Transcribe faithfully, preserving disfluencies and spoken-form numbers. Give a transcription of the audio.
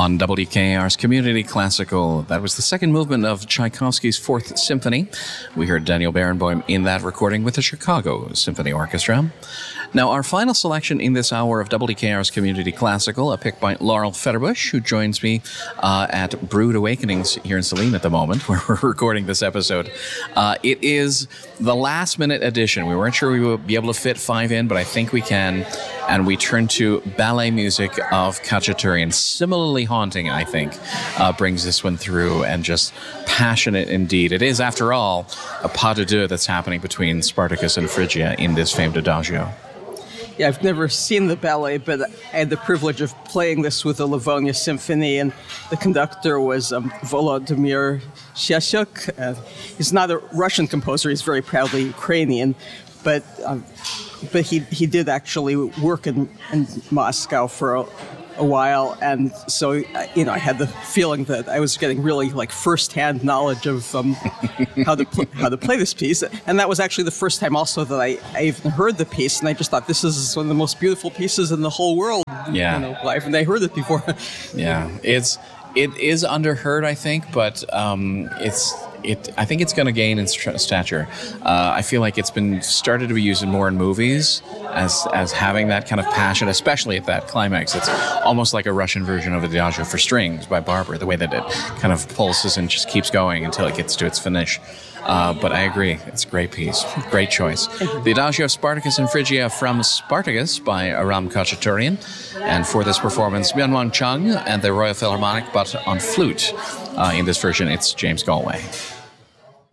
on W K A R's Community Classical. That was the second movement of Tchaikovsky's Fourth Symphony. We heard Daniel Barenboim in that recording with the Chicago Symphony Orchestra. Now, our final selection in this hour of W K A R's Community Classical, a pick by Laurel Fetterbush, who joins me uh, at Brood Awakenings here in Saline at the moment, where we're recording this episode. Uh, it is the last-minute edition. We weren't sure we would be able to fit five in, but I think we can. And we turn to ballet music of Khachaturian. Similarly haunting, I think, uh, brings this one through, and just passionate indeed. It is, after all, a pas de deux that's happening between Spartacus and Phrygia in this famed adagio. Yeah, I've never seen the ballet, but I had the privilege of playing this with the Livonia Symphony, and the conductor was um, Volodymyr Sheshchuk. Uh, he's not a Russian composer, he's very proudly Ukrainian, but um, but he, he did actually work in, in Moscow for a, a while, and so, you know, I had the feeling that I was getting really, like, first-hand knowledge of um, how to pl- how to play this piece, and that was actually the first time also that I, I even heard the piece, and I just thought, this is one of the most beautiful pieces in the whole world. Yeah. You know, I've never heard it before. Yeah, it's it is underheard, I think, but um, it's it. I think it's going to gain in st- stature. Uh, I feel like it's been started to be used more in movies as as having that kind of passion, especially at that climax. It's almost like a Russian version of Adagio for strings by Barber, the way that it kind of pulses and just keeps going until it gets to its finish. Uh, but I agree, it's a great piece, great choice. The Adagio of Spartacus and Phrygia from Spartacus by Aram Khachaturian. And for this performance, Myunwon Chung and the Royal Philharmonic, but on flute. Uh, in this version, it's James Galway.